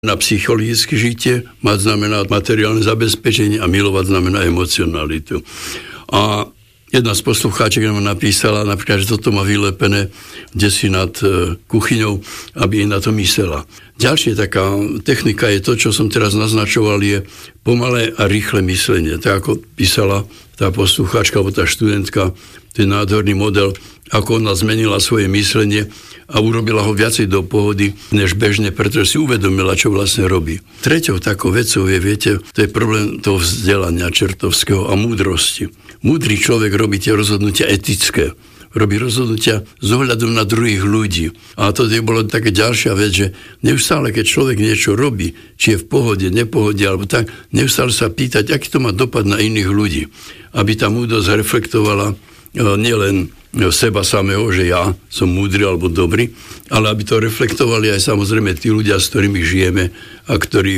Na psychologické žitie mať znamená materiálne zabezpečenie a milovať znamená emocionalitu. A jedna z poslucháček nám napísala, napríklad, že toto má vylepené desi nad kuchyňou, aby na to myslela. Ďalšia taká technika je to, čo som teraz naznačoval, je pomalé a rýchle myslenie. Tak ako písala tá poslucháčka alebo tá študentka, ten nádherný model, ako ona zmenila svoje myslenie a urobila ho viacej do pohody, než bežne, pretože si uvedomila, čo vlastne robí. Treťou takou vecou je, viete, to je problém toho vzdelania čertovského a múdrosti. Múdry človek robí tie rozhodnutia etické. Robí rozhodnutia s ohľadom na druhých ľudí. A to je bolo také ďalšia vec, že neustále, keď človek niečo robí, či je v pohode, nepohode, alebo tak, neustále sa pýtať, aký to má dopad na iných ľudí. Aby tá múdrosť reflektovala nielen seba samého, že ja som múdry alebo dobrý, ale aby to reflektovali aj samozrejme tí ľudia, s ktorými žijeme a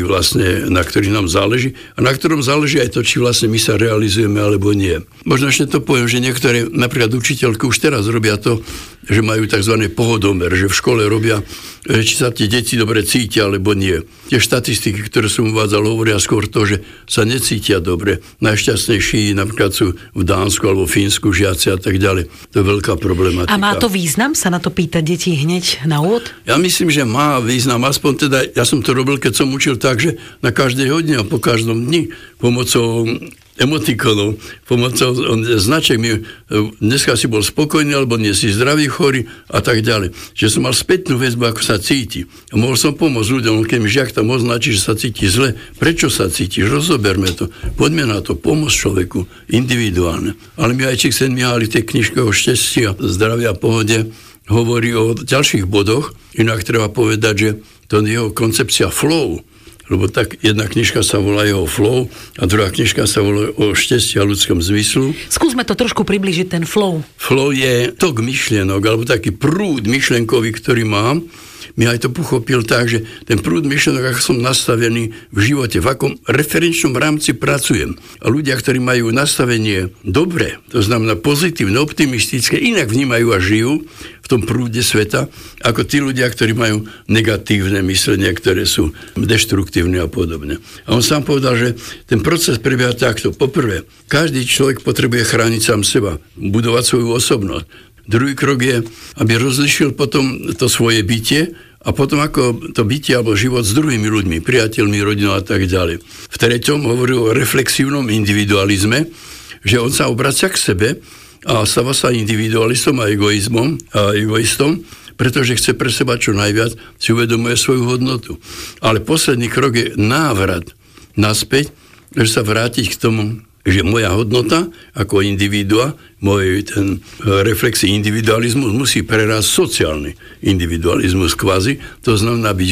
na ktorých nám záleží a na ktorom záleží aj to, či vlastne my sa realizujeme alebo nie. Možno ešte to poviem, že niektoré, napríklad učiteľky už teraz robia to, že majú tzv. Pohodomer, že v škole robia, či sa tie deti dobre cítia alebo nie. Tie štatistiky, ktoré som uvádzal, hovoria skôr to, že sa necítia dobre. Najšťastnejší napríklad sú v Dánsku alebo Fínsku žiaci a tak ďalej. To je veľká problematika. A má to význam sa na to pýtať deti hneď na úvod? Ja myslím, že má význam. Aspoň teda, ja som to robil, keď som učil tak, že na každej hodine a po každom dni pomocou emotikonov, pomocou značiek mi, dneska si bol spokojný, alebo nie si zdravý, chorý a tak ďalej. Že som mal spätnú väzbu, ako sa cíti. A mohol som pomôcť ľuďom, keď mi žiak tam označí, že sa cíti zle. Prečo sa cítiš? Rozoberme to. Poďme na to. Pomôcť človeku. Individuálne. Ale mi aj Csikszentmihalyi v tej knižke o šťastí a zdravia a pohode hovorí o ďalších bodoch. Inak treba povedať, že to je jeho koncepcia flow. Lebo tak jedna knižka sa volá jeho flow a druhá knižka sa volá o šťastí a ľudskom zmyslu. Skúsme to trošku približiť, ten flow. Flow je tok myšlienok, alebo taký prúd myšlienkový, ktorý mám. Mi aj to pochopil tak, že ten prúd myšlienok, ako som nastavený v živote, v akom referenčnom rámci pracujem. A ľudia, ktorí majú nastavenie dobre, to znamená pozitívne, optimistické, inak vnímajú a žijú v tom prúde sveta, ako tí ľudia, ktorí majú negatívne myslenie, ktoré sú deštruktívne a podobne. A on sám povedal, že ten proces prebieha takto. Poprvé, každý človek potrebuje chrániť sám seba, budovať svoju osobnosť. Druhý krok je, aby rozlišil potom to svoje bytie a potom ako to bytie alebo život s druhými ľuďmi, priateľmi, rodinou a tak ďalej. V treťom hovoril o reflexívnom individualizme, že on sa obracia k sebe a stáva sa individualistom a egoistom, pretože chce pre seba čo najviac, si uvedomuje svoju hodnotu. Ale posledný krok je návrat naspäť, že sa vrátiť k tomu, že moja hodnota ako individua, môj ten reflexy individualizmus musí prerásť sociálny individualizmus kvázi, to znamená byť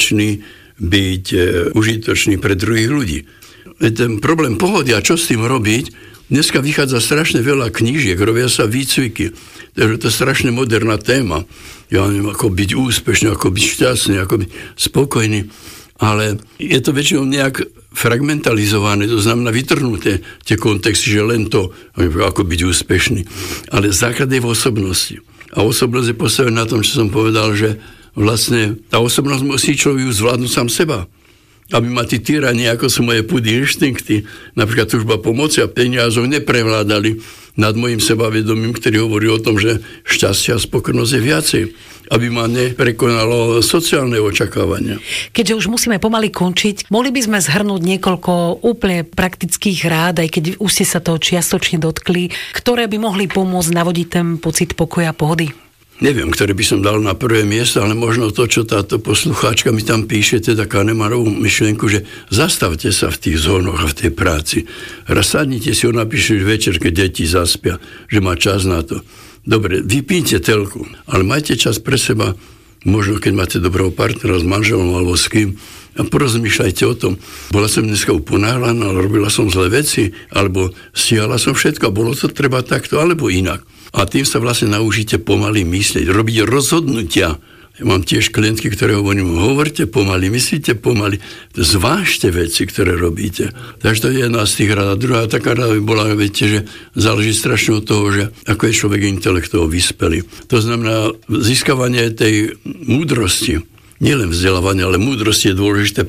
užitočný pre druhých ľudí. Ten problém pohody a čo s tým robiť, dneska vychádza strašne veľa knížiek, robia sa výcviky, takže to je strašne moderná téma. Ja neviem, ako byť úspešný, ako byť šťastný, ako byť spokojný, ale je to väčšinou nejak fragmentalizované, to znamená vytrhnuté tie kontexty, že len to, ako byť úspešný. Ale základ je v osobnosti. A osobnosť je postavená na tom, čo som povedal, že vlastne tá osobnosť musí človek zvládnuť sám seba. Aby ma tí tyrani, ako sú moje púdy inštinkty, napríklad túžba pomoci a peniazov, neprevládali nad mojim sebavedomím, ktorý hovorí o tom, že šťastie a spokojnosť je viacej. Aby ma neprekonalo sociálne očakávania. Keďže už musíme pomaly končiť, mohli by sme zhrnúť niekoľko úplne praktických rád, aj keď už ste sa toho čiastočne dotkli, ktoré by mohli pomôcť navodiť ten pocit pokoja a pohody? Neviem, ktoré by som dal na prvé miesto, ale možno to, čo táto poslucháčka mi tam píše, teda Kahnemanovú myšlienku, že zastavte sa v tých zónoch a v tej práci. Raz sadnite si, ona píše večer, keď deti zaspia, že má čas na to. Dobre, vypínte telku, ale majte čas pre seba, možno keď máte dobrého partnera s manželom alebo s kým, a porozmýšľajte o tom. Bola som dneska uponáhľaná, ale robila som zlé veci, alebo stihala som všetko, bolo to treba takto, alebo inak. A tým sa vlastne naučíte pomaly myslieť, robiť rozhodnutia. Ja mám tiež klientky, ktoré hovorte pomaly, myslíte pomaly, zvážte veci, ktoré robíte. Takže to je jedna z tých rád. A druhá taká ráda by bola, viete, že záleží strašne od toho, že ako je človek intelektovo vyspelý. To znamená získavanie tej múdrosti nielen vzdelávanie, ale múdrosť je dôležité